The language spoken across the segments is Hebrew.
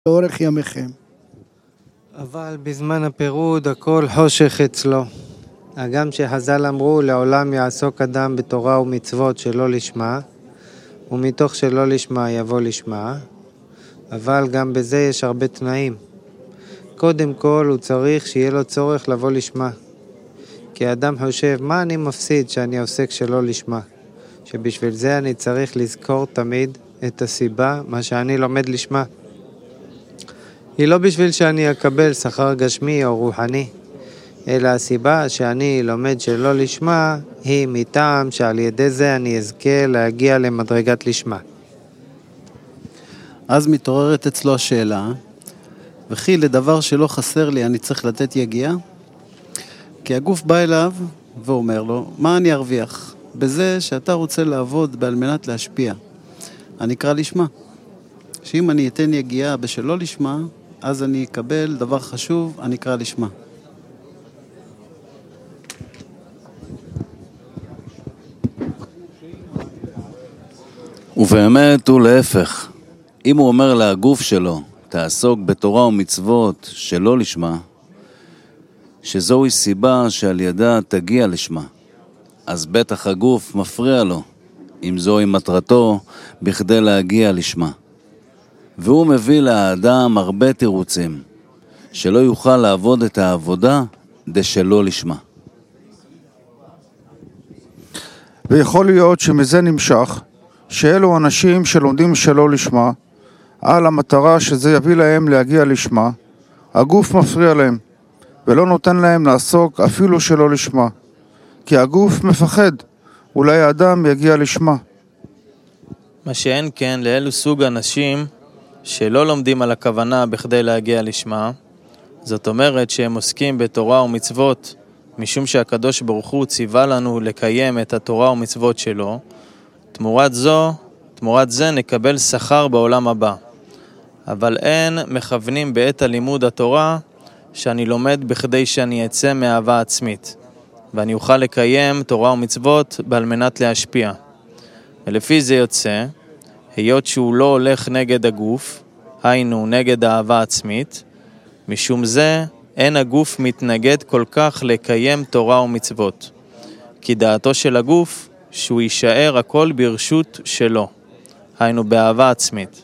לאורך ימיכם. אבל בזמן הפירוד הכל חושך אצלו. הגם שחז"ל אמרו לעולם יעסוק אדם בתורה ומצוות שלא לשמה, ומתוך שלא לשמה יבוא לשמה, אבל גם בזה יש הרבה תנאים. קודם כל הוא צריך שיהיה לו צורך לבוא לשמה. כי אדם חושב, מה אני מפסיד שאני עוסק שלא לשמה? שבשביל זה אני צריך לזכור תמיד את הסיבה, מה שאני לומד לשמה. היא לא בשביל שאני אקבל שכר גשמי או רוחני, אלא הסיבה שאני לומד שלא לשמה היא מטעם שעל ידי זה אני אזכה להגיע למדרגת לשמה. אז מתעוררת אצלו השאלה, וכי לדבר שלא חסר לי אני צריך לתת יגיע? כי הגוף בא אליו ואומר לו, מה אני ארוויח? בזה שאתה רוצה לעבוד על מנת להשפיע. אני אקרא לשמה. שאם אני אתן יגיעה בשלא לשמה, אז אני אקבל דבר חשוב, אני אקרא לשמה. ובאמת הוא להפך. אם הוא אומר לגוף שלו, תעסוק בתורה ומצוות שלא לשמה, שזוהי סיבה שעל ידה תגיע לשמה, אז בטח הגוף מפריע לו, אם זוהי מטרתו בכדי להגיע לשמה. והוא מביא לאדם הרבה תירוצים, שלא יוכל לעבוד את העבודה דשלא לשמה. ויכול להיות שמזה נמשך, שאלו אנשים שלומדים שלא לשמה, על המטרה שזה יביא להם להגיע לשמה, הגוף מפריע להם, ולא נותן להם לעסוק אפילו שלא לשמה, כי הגוף מפחד, אולי האדם יגיע לשמה. מה שאין כן לאלו סוג אנשים שלא לומדים על הכוונה בכדי להגיע לשמה, זאת אומרת שהם עוסקים בתורה ומצוות, משום שהקדוש ברוך הוא ציווה לנו לקיים את התורה ומצוות שלו, תמורת זה נקבל שכר בעולם הבא. אבל אין מכוונים בעת הלימוד התורה שאני לומד בכדי שאני אצא מאהבה עצמית, ואני אוכל לקיים תורה ומצוות על מנת להשפיע. ולפי זה יוצא, היות שהוא לא הולך נגד הגוף, היינו נגד האהבה עצמית, משום זה אין הגוף מתנגד כל כך לקיים תורה ומצוות. כי דעתו של הגוף שהוא יישאר הכל ברשות שלו, היינו באהבה עצמית.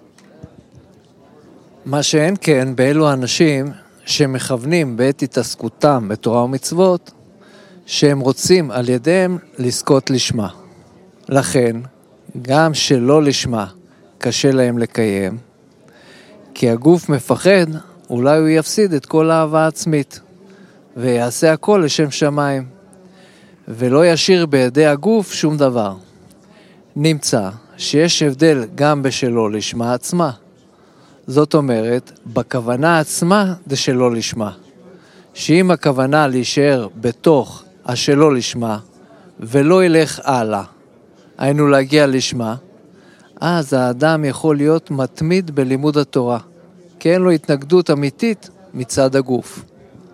מה שאין כן באלו אנשים שמכוונים בעת התעסקותם בתורה ומצוות, שהם רוצים על ידיהם לזכות לשמה. לכן, גם שלא לשמה קשה להם לקיים, כי הגוף מפחד, אולי הוא יפסיד את כל האהבה העצמית, ויעשה הכל לשם שמיים, ולא ישאיר בידי הגוף שום דבר. נמצא שיש הבדל גם בשלא לשמה עצמה. זאת אומרת, בכוונה עצמה זה שלא לשמה. שאם הכוונה להישאר בתוך השלא לשמה, ולא ילך הלאה, היינו להגיע לשמה, אז האדם יכול להיות מתמיד בלימוד התורה, כי אין לו התנגדות אמיתית מצד הגוף.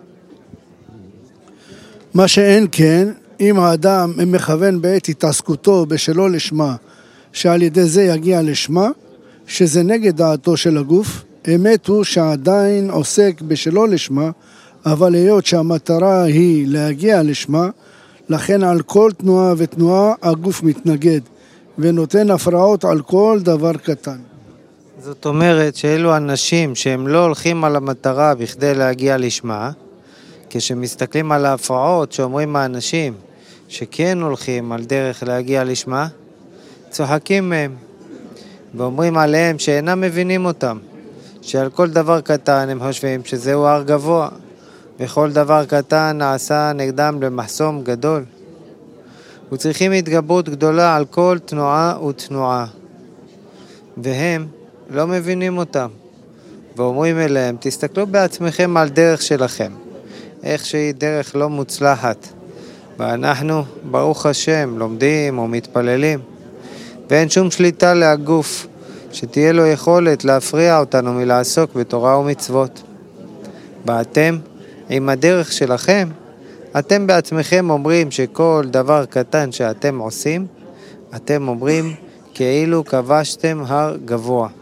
מה שאין כן, אם האדם מכוון בעת התעסקותו בשלא לשמה, שעל ידי זה יגיע לשמה, שזה נגד דעתו של הגוף, אמת הוא שעדיין עוסק בשלא לשמה, אבל היות שהמטרה היא להגיע לשמה, לכן על כל תנועה ותנועה הגוף מתנגד, ונותן הפרעות על כל דבר קטן. זאת אומרת שאלו אנשים שהם לא הולכים על המטרה בכדי להגיע לשמה, כשמסתכלים על ההפרעות שאומרים האנשים שכן הולכים על דרך להגיע לשמה, צוחקים מהם ואומרים עליהם שאינם מבינים אותם, שעל כל דבר קטן הם חושבים שזהו הר גבוה, וכל דבר קטן נעשה נגדם למחסום גדול, וצריכים התגברות גדולה על כל תנועה ותנועה, והם לא מבינים אותם, ואומרים אליהם, תסתכלו בעצמכם על דרך שלכם, איך שהיא דרך לא מוצלחת, ואנחנו ברוך השם לומדים ומתפללים, ואין שום שליטה להגוף שתהיה לו יכולת להפריע אותנו מלעסוק בתורה ומצוות. ואתם עם הדרך שלכם, אתם בעצמכם אומרים שכל דבר קטן שאתם עושים, אתם אומרים כאילו כבשתם הר גבוה.